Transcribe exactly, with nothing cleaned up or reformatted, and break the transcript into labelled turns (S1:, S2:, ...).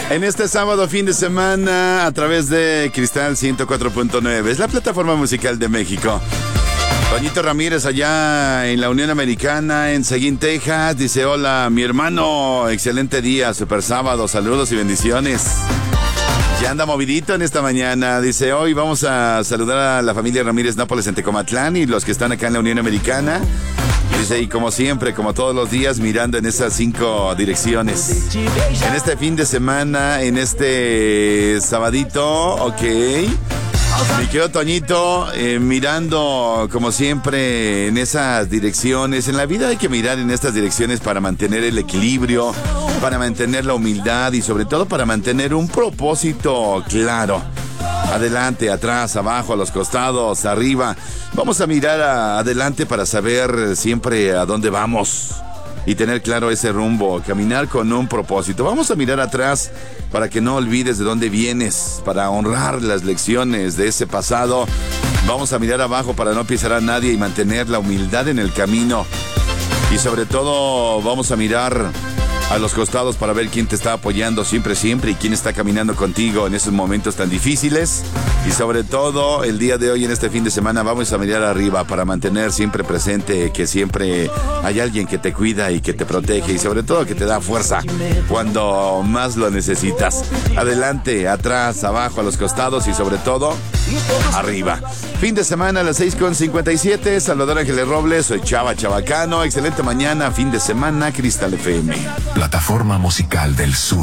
S1: En este sábado, fin de semana, a través de Cristal ciento cuatro punto nueve, es la plataforma musical de México. Toñito Ramírez allá en la Unión Americana, en Seguín, Texas, dice: hola, mi hermano, excelente día, super sábado, saludos y bendiciones. Ya anda movidito en esta mañana, dice: hoy vamos a saludar a la familia Ramírez Nápoles en Tecomatlán y los que están acá en la Unión Americana. Dice, y como siempre, como todos los días, mirando en esas cinco direcciones. En este fin de semana, en este sabadito, ok. Mi querido Toñito, eh, mirando como siempre en esas direcciones. En la vida hay que mirar en estas direcciones para mantener el equilibrio, para mantener la humildad y sobre todo para mantener un propósito claro. Adelante, atrás, abajo, a los costados, arriba. Vamos a mirar a, adelante para saber siempre a dónde vamos y tener claro ese rumbo, caminar con un propósito. Vamos a mirar atrás para que no olvides de dónde vienes, para honrar las lecciones de ese pasado. Vamos a mirar abajo para no pisar a nadie y mantener la humildad en el camino. Y sobre todo vamos a mirar a los costados para ver quién te está apoyando siempre, siempre y quién está caminando contigo en esos momentos tan difíciles. Y sobre todo, el día de hoy, en este fin de semana, vamos a mirar arriba para mantener siempre presente que siempre hay alguien que te cuida y que te protege y sobre todo que te da fuerza cuando más lo necesitas. Adelante, atrás, abajo, a los costados y sobre todo, arriba. Fin de semana a las seis con cincuenta y siete. Salvador Ángeles Robles, soy Chava Chabacano. Excelente mañana, fin de semana, Cristal F M.
S2: Plataforma musical del sur.